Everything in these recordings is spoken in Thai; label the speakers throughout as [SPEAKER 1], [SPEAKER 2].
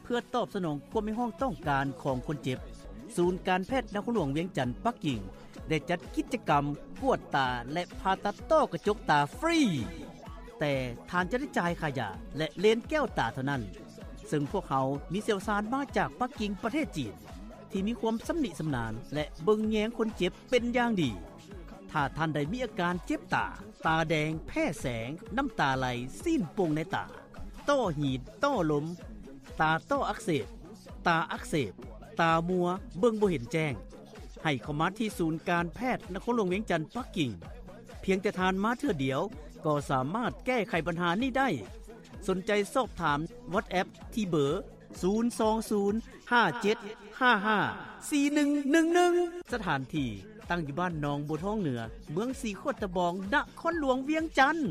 [SPEAKER 1] พื่อตอบสนองความมีห้องต้องการของคนเจ็บศูนย์การแพทย์นครหลวงเวียงจันทน์ปักกิ่งได้จัดกิจกรรมกวดตาและผ่าตัดต้อกระจกตาฟรีแต่ทานจะได้จ่ายค่ายาและเลนส์แก้วตาเท่านั้นซึ่งพวกเขามีเชี่ยวชาญมาจากปักกิ่งประเทศจีนที่มีความสำนิสำนานและเบิ่งแยงคนเจ็บเป็นอย่างดีถ้าท่านใดมีอาการเจ็บตาแดงแพ้แสงน้ำตาไหลซีนโป่งในตาต้อหีดต้อลมตาต้ออักเสบตาอักเสบตามัวเบิ่งบ่เห็นแจ้งให้เข้ามาที่ศูนย์การแพทย์นครหลวงเวียงจันทน์ปักกิ่งเพียงแต่ทานมาเทื่อเดียวก็สามารถแก้ไขปัญหานี้ได้สนใจสอบถาม WhatsApp ที่เบอร์ 02057554111 สถานที่ตั้งอยู่บ้านหนองบัวทองเหนือเมืองสีโคตรบองนครหลวงเวียงจันทน์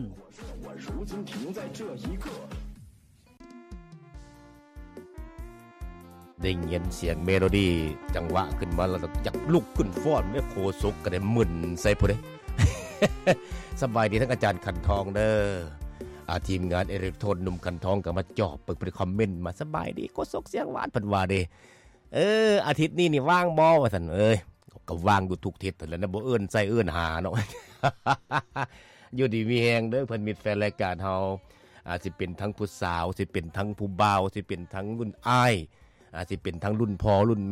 [SPEAKER 2] ได้ยินเสียงเมโลดี้จังหวะขึ้นมาแล้วอยากลุกขึ้นฟ้อนแม่โคศกก็ได้มึนใส่พุ่นเด้ สบายดีทั้งอาจารย์ขันทองเด้อทีมงานเอริกโทนหนุ่มขันทองก็มาจอบเปิดคอมเมนต์มาสบายดีโคศกเสียงหวานเพิ่นว่าเด้อาทิตย์นี้นี่ว่างบ่ว่าซั่นก็ว่างอยู่ทุกทิศนั่นแหละนะบ่เอิ้นใส่เอิ้นหาเนาะ อยู่ดีมีแฮงเด้อเพิ่นมีแฟนรายการเฮาสิเป็นทั้งผู้สาวสิเป็นทั้งผู้บ่าวสิเป็นทั้งรุ่นอ้ายสิเป็นทั้งรุ่นพ่อรุ่น